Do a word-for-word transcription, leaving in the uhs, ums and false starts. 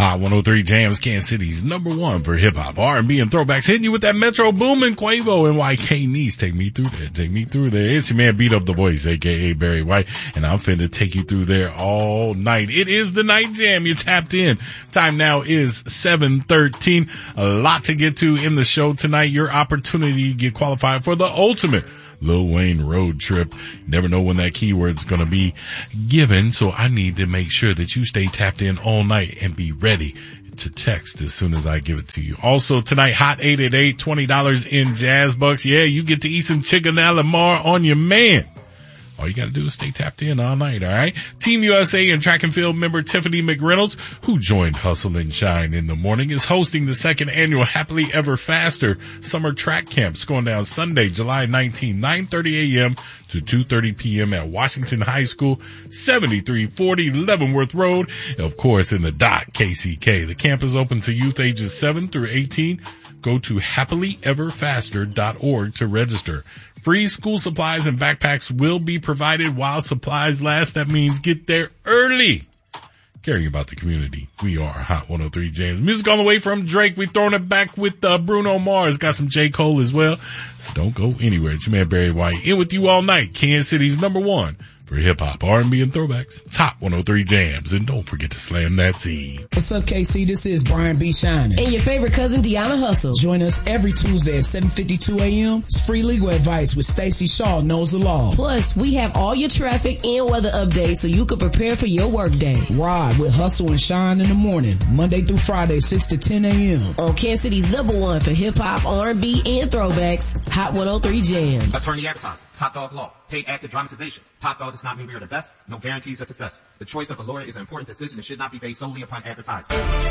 Hot one oh three Jams, Kansas City's number one for hip hop, R and B, and throwbacks. Hitting you with that Metro Boomin, Quavo, and Y K Nice. Take me through there. Take me through there. It's your man Beat Up the Voice, aka Barry White, and I'm finna take you through there all night. It is the Night Jam. You're tapped in. Time now is seven thirteen. A lot to get to in the show tonight. Your opportunity to get qualified for the ultimate Lil Wayne road trip. Never know when that keyword's gonna be given, so I need to make sure that you stay tapped in all night and be ready to text as soon as I give it to you. Also tonight, Hot eight eight eight, twenty dollars in Jazz Bucks. Yeah, you get to eat some chicken a la Mar on your man. All you gotta do is stay tapped in all night, alright? Team U S A and track and field member Tiffany McReynolds, who joined Hustle and Shine in the morning, is hosting the second annual Happily Ever Faster Summer Track Camps going down Sunday, July nineteenth, nine thirty a.m. to two thirty p.m. at Washington High School, seventy-three forty Leavenworth Road, of course in the dot, K C K. The camp is open to youth ages seven through eighteen. Go to happily ever faster dot org to register. Free school supplies and backpacks will be provided while supplies last. That means get there early. Caring about the community. We are Hot one oh three Jams. Music on the way from Drake. We throwing it back with uh, Bruno Mars. Got some J. Cole as well. So don't go anywhere. It's your man Barry White. In with you all night. Kansas City's number one for hip hop, R and B, and throwbacks. Top one oh three Jams. And don't forget to slam that seed. What's up, K C? This is Brian B. Shining. And your favorite cousin, Deanna Hustle. Join us every Tuesday at seven fifty-two a.m. It's free legal advice with Stacey Shaw Knows the Law. Plus, we have all your traffic and weather updates so you can prepare for your workday. Ride with Hustle and Shine in the morning, Monday through Friday, six to ten a.m. on Kansas City's number one for hip hop, R and B, and throwbacks, Hot one oh three Jams. Attorney advertising, Top Dog Law, paid active dramatization. Top Dog does not mean we are the best, no guarantees of success. The choice of a lawyer is an important decision and should not be based solely upon advertising.